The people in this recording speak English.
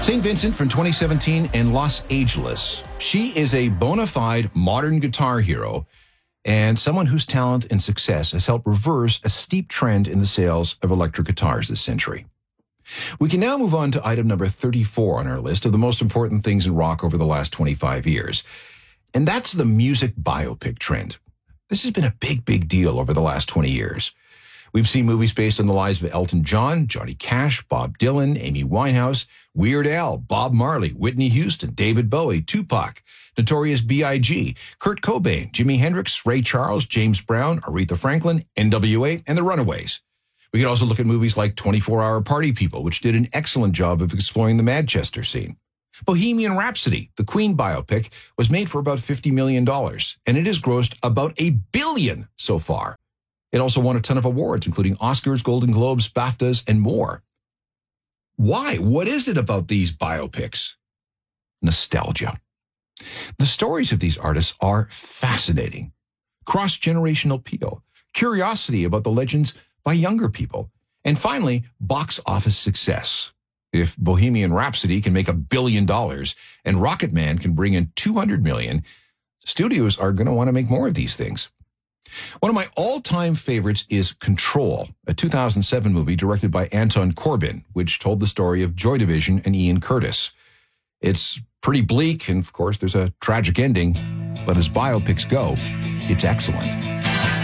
St. Vincent from 2017 and Los Angeles. She is a bona fide modern guitar hero and someone whose talent and success has helped reverse a steep trend in the sales of electric guitars this century. We can now move on to item number 34 on our list of the most important things in rock over the last 25 years. And that's the music biopic trend. This has been a big deal over the last 20 years. We've seen movies based on the lives of Elton John, Johnny Cash, Bob Dylan, Amy Winehouse, Weird Al, Bob Marley, Whitney Houston, David Bowie, Tupac, Notorious B.I.G., Kurt Cobain, Jimi Hendrix, Ray Charles, James Brown, Aretha Franklin, NWA, and the Runaways. We could also look at movies like 24-Hour Party People, which did an excellent job of exploring the Manchester scene. Bohemian Rhapsody, the Queen biopic, was made for about $50 million, and it has grossed about $1 billion so far. It also won a ton of awards, including Oscars, Golden Globes, BAFTAs, and more. Why? What is it about these biopics? Nostalgia. The stories of these artists are fascinating. Cross-generational appeal, curiosity about the legends by younger people, and finally, box office success. If Bohemian Rhapsody can make $1 billion and Rocket Man can bring in $200 million, studios are going to want to make more of these things. One of my all-time favorites is Control, a 2007 movie directed by Anton Corbijn, which told the story of Joy Division and Ian Curtis. It's pretty bleak, and of course, there's a tragic ending, but as biopics go, it's excellent.